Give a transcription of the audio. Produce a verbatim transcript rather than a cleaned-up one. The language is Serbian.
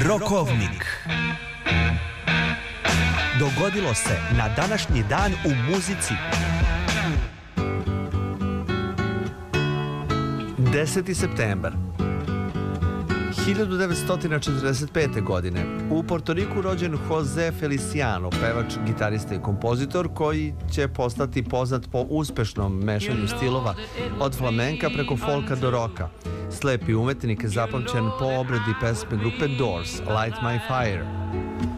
Rokovnik. Dogodilo se na današnji dan u muzici. deseti septembar hiljadu devetsto četrdeset pete. godine u Portoriku rođen Jose Feliciano, pevač, gitarista i kompozitor koji će postati poznat po uspešnom mešanju stilova od flamenka preko folka do roka. Slepi umetnik je zapamćen po obradi pesme grupe Doors, Light My Fire.